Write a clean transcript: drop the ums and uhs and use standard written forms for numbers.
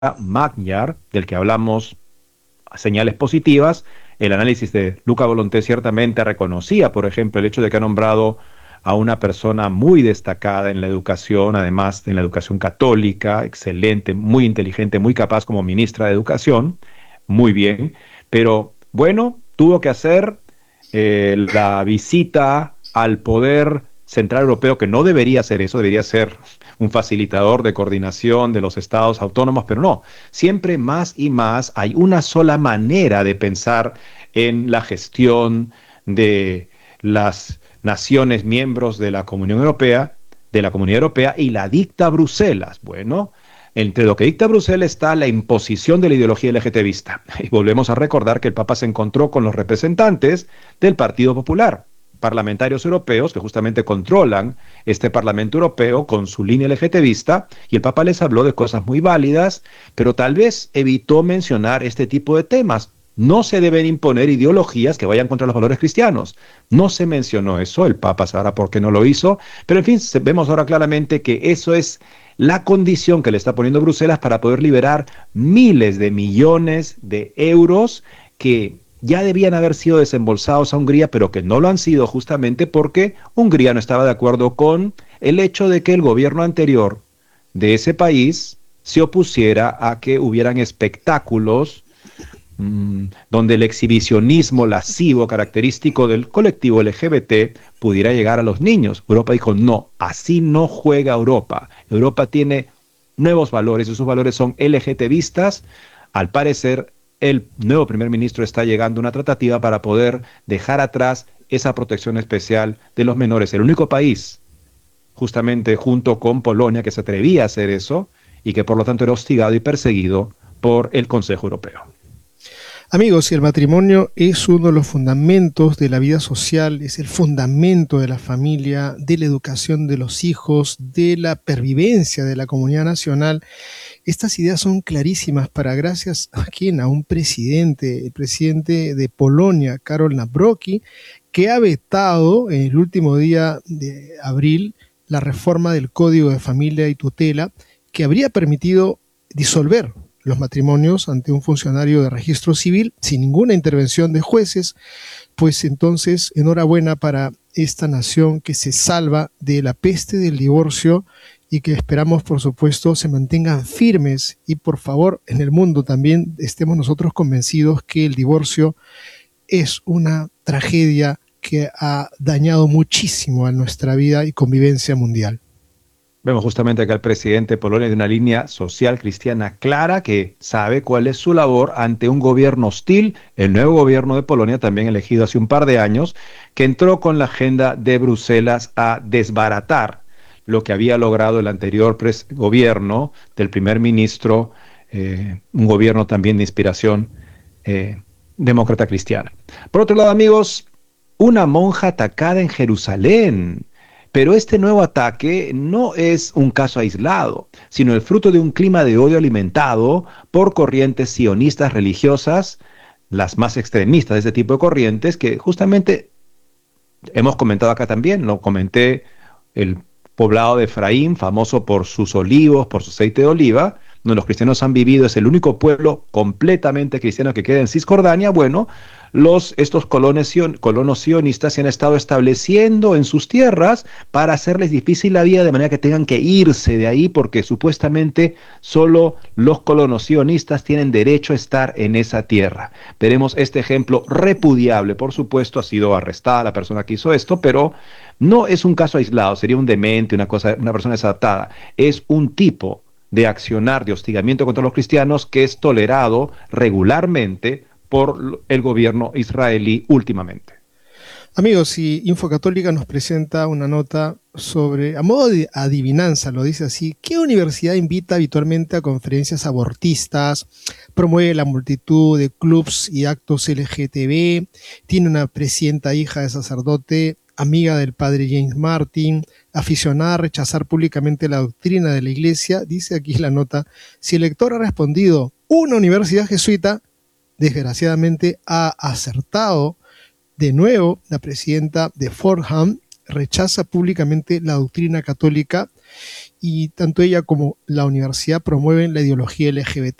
Magyar, del que hablamos, señales positivas. El análisis de Luca Volonté ciertamente reconocía, por ejemplo, el hecho de que ha nombrado a una persona muy destacada en la educación, además en la educación católica, excelente, muy inteligente, muy capaz como ministra de Educación, muy bien, pero bueno, tuvo que hacer la visita al poder central europeo, que no debería ser eso, debería ser un facilitador de coordinación de los estados autónomos, pero no, siempre más y más hay una sola manera de pensar en la gestión de las naciones miembros de la Comunión Europea, de la Comunidad Europea, y la dicta Bruselas. Bueno, entre lo que dicta Bruselas está la imposición de la ideología LGTBista. Y volvemos a recordar que el Papa se encontró con los representantes del Partido Popular, parlamentarios europeos que justamente controlan este Parlamento Europeo con su línea LGTBista, y el Papa les habló de cosas muy válidas, pero tal vez evitó mencionar este tipo de temas. No se deben imponer ideologías que vayan contra los valores cristianos. No se mencionó eso, el Papa sabrá por qué no lo hizo, pero en fin, vemos ahora claramente que eso es la condición que le está poniendo Bruselas para poder liberar miles de millones de euros que ya debían haber sido desembolsados a Hungría, pero que no lo han sido justamente porque Hungría no estaba de acuerdo con el hecho de que el gobierno anterior de ese país se opusiera a que hubieran espectáculos donde el exhibicionismo lascivo característico del colectivo LGBT pudiera llegar a los niños. Europa dijo, no, así no juega Europa. Europa tiene nuevos valores y esos valores son LGTBistas. Al parecer, el nuevo primer ministro está llegando a una tratativa para poder dejar atrás esa protección especial de los menores. El único país, justamente junto con Polonia, que se atrevía a hacer eso y que por lo tanto era hostigado y perseguido por el Consejo Europeo. Amigos, si el matrimonio es uno de los fundamentos de la vida social, es el fundamento de la familia, de la educación de los hijos, de la pervivencia de la comunidad nacional, estas ideas son clarísimas para, gracias a quién, a un presidente, el presidente de Polonia, Karol Nawrocki, que ha vetado en el último día de abril la reforma del Código de Familia y Tutela, que habría permitido disolver los matrimonios ante un funcionario de registro civil sin ninguna intervención de jueces. Pues entonces, enhorabuena para esta nación que se salva de la peste del divorcio y que esperamos, por supuesto, se mantengan firmes y, por favor, en el mundo también estemos nosotros convencidos que el divorcio es una tragedia que ha dañado muchísimo a nuestra vida y convivencia mundial. Vemos justamente que el presidente de Polonia de una línea social cristiana clara, que sabe cuál es su labor ante un gobierno hostil, el nuevo gobierno de Polonia, también elegido hace un par de años, que entró con la agenda de Bruselas a desbaratar lo que había logrado el anterior gobierno del primer ministro, un gobierno también de inspiración demócrata cristiana. Por otro lado, amigos, una monja atacada en Jerusalén. Pero este nuevo ataque no es un caso aislado, sino el fruto de un clima de odio alimentado por corrientes sionistas religiosas, las más extremistas de este tipo de corrientes, que justamente hemos comentado acá también. Lo comenté, el poblado de Efraín, famoso por sus olivos, por su aceite de oliva, donde los cristianos han vivido, es el único pueblo completamente cristiano que queda en Cisjordania. Bueno, estos colonos sionistas se han estado estableciendo en sus tierras para hacerles difícil la vida, de manera que tengan que irse de ahí, porque supuestamente solo los colonos sionistas tienen derecho a estar en esa tierra. Veremos este ejemplo repudiable. Por supuesto, ha sido arrestada la persona que hizo esto, pero no es un caso aislado, sería un demente, una persona desadaptada. Es un tipo de accionar de hostigamiento contra los cristianos que es tolerado regularmente por el gobierno israelí últimamente. Amigos, y Infocatólica nos presenta una nota sobre, a modo de adivinanza, lo dice así: ¿qué universidad invita habitualmente a conferencias abortistas, promueve la multitud de clubs y actos LGTB, tiene una presidenta hija de sacerdote, amiga del padre James Martin, aficionada a rechazar públicamente la doctrina de la iglesia? Dice aquí la nota: si el lector ha respondido una universidad jesuita, desgraciadamente ha acertado. De nuevo, la presidenta de Fordham rechaza públicamente la doctrina católica y tanto ella como la universidad promueven la ideología LGBT.